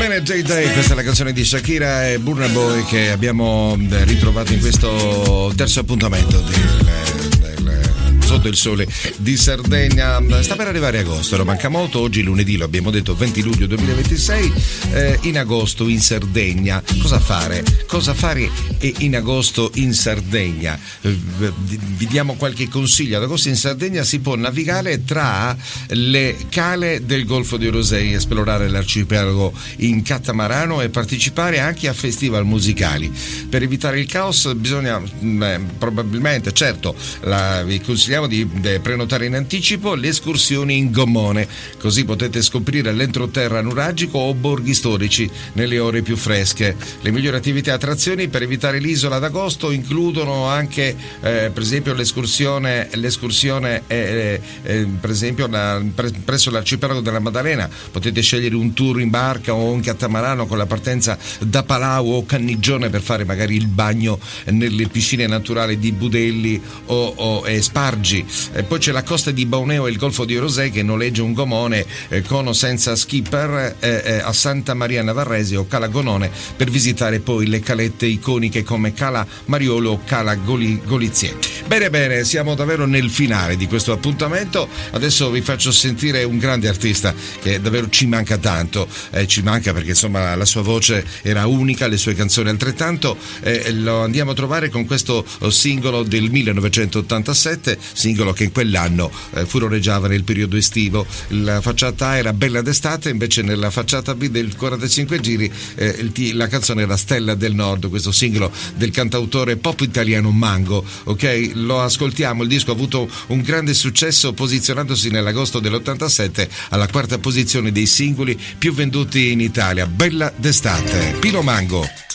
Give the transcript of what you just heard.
Bene, Day, questa è la canzone di Shakira e Burna Boy che abbiamo ritrovato in questo terzo appuntamento Sotto il Sole di Sardegna. Sta per arrivare agosto, non manca molto. Oggi lunedì, lo abbiamo detto, 20 luglio 2026. In agosto in Sardegna cosa fare in agosto in Sardegna? Vi diamo qualche consiglio. Ad agosto in Sardegna si può navigare tra le cale del Golfo di Orosei, esplorare l'arcipelago in catamarano e partecipare anche a festival musicali. Per evitare il caos bisogna probabilmente, certo, vi consigliamo di prenotare in anticipo le escursioni in gommone, così potete scoprire l'entroterra nuragico o borghi storici nelle ore più fresche. Le migliori attività e attrazioni per evitare l'isola ad agosto includono anche per esempio l'escursione per esempio presso l'arcipelago della Maddalena. Potete scegliere un tour in barca o in catamarano con la partenza da Palau o Cannigione per fare magari il bagno nelle piscine naturali di Budelli o Spargi. E poi c'è la costa di Bauneo e il Golfo di Orosei che noleggia un gomone con o senza skipper a Santa Maria Navarrese o Cala Gonone per visitare poi le calette iconiche come Cala Mariolo o Cala Golizie. Bene, siamo davvero nel finale di questo appuntamento. Adesso vi faccio sentire un grande artista che davvero ci manca tanto, ci manca perché insomma la sua voce era unica, le sue canzoni altrettanto. Lo andiamo a trovare con questo singolo del 1987, singolo che in quell'anno furoreggiava nel periodo estivo. La facciata A era Bella d'estate, invece nella facciata B del 45 giri la canzone era Stella del Nord, questo singolo del cantautore pop italiano Mango. Ok, lo ascoltiamo. Il disco ha avuto un grande successo, posizionandosi nell'agosto dell'87 alla quarta posizione dei singoli più venduti in Italia. Bella d'estate, Pino Mango.